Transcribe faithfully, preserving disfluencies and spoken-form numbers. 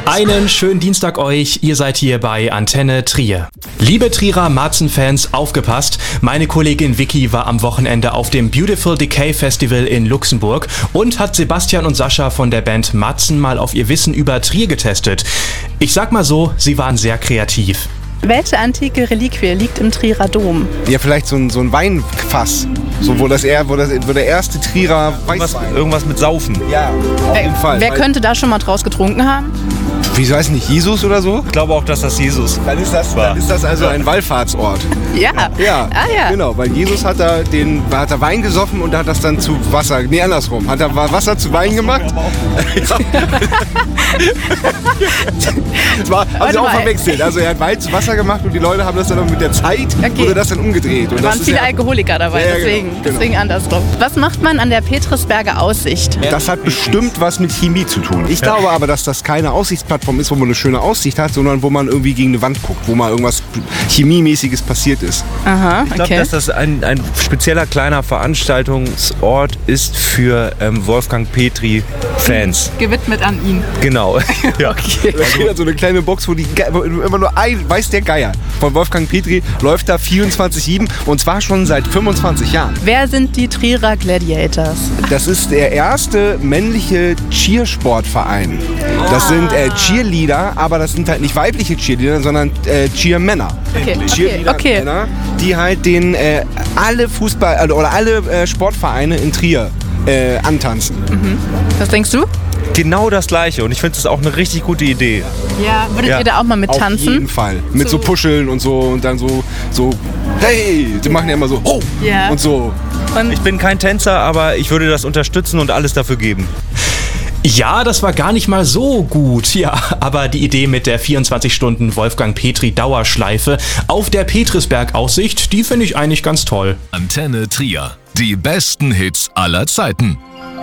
Einen schönen Dienstag euch, ihr seid hier bei Antenne Trier. Liebe Trierer Marzen-Fans, aufgepasst, meine Kollegin Vicky war am Wochenende auf dem Beautiful Decay Festival in Luxemburg und hat Sebastian und Sascha von der Band Matzen mal auf ihr Wissen über Trier getestet. Ich sag mal so, sie waren sehr kreativ. Welche antike Reliquie liegt im Trierer Dom? Ja, vielleicht so ein, so ein Weinfass, so, wo, das eher, wo, das, wo der erste Trierer Weißwein... Irgendwas mit Saufen. Ja, auf jeden Fall. Wer könnte da schon mal draus getrunken haben? Wie weiß nicht, Jesus oder so? Ich glaube auch, dass das Jesus Dann ist das, war. dann ist das also ein Wallfahrtsort. Ja. Ja, Ah, ja. genau, weil Jesus hat da, den, hat da Wein gesoffen und hat das dann zu Wasser, nee, andersrum, hat er Wasser zu Wein gemacht. Das war, haben sie auch verwechselt, also er hat Wein zu Wasser gemacht und die Leute haben das dann mit der Zeit, Okay. wurde das dann umgedreht. Und Da das waren ist viele ja, Alkoholiker dabei, Ja, ja, deswegen, genau, genau. deswegen andersrum. Was macht man an der Petersberger Aussicht? Das hat bestimmt was mit Chemie zu tun. Ich glaube aber, dass das keine Aussichtsplattform ist, wo man eine schöne Aussicht hat, sondern wo man irgendwie gegen eine Wand guckt, wo mal irgendwas Chemiemäßiges passiert ist. Aha, Ich glaube, okay. dass das ein, ein spezieller kleiner Veranstaltungsort ist für ähm, Wolfgang Petri-Fans. Gewidmet an ihn. Genau. Ja. Okay. Da steht da so eine kleine Box, wo die Ge- wo immer nur ein, weiß der Geier von Wolfgang Petri läuft da vierundzwanzig sieben und zwar schon seit fünfundzwanzig Jahren. Wer sind die Trierer Gladiators? Das ist der erste männliche Cheersportverein. Das sind äh, Cheerleader, aber das sind halt nicht weibliche Cheerleader, sondern äh, Cheermänner. Okay, okay, Cheerleader okay. Männer, die halt den äh, alle Fußball also, oder alle äh, Sportvereine in Trier äh, antanzen. Was denkst du? Genau das Gleiche und ich finde es auch eine richtig gute Idee. Ja. Würdet Ja. ihr da auch mal mit Auf jeden tanzen? Fall. Mit so So- Puscheln und so und dann so, so hey, die machen ja immer so, ho Ja. und so. Und Ich bin kein Tänzer, aber ich würde das unterstützen und alles dafür geben. Ja, das war gar nicht mal so gut, ja, aber die Idee mit der vierundzwanzig Stunden Wolfgang Petri Dauerschleife auf der Petrisberg Aussicht, die finde ich eigentlich ganz toll. Antenne Trier. Die besten Hits aller Zeiten.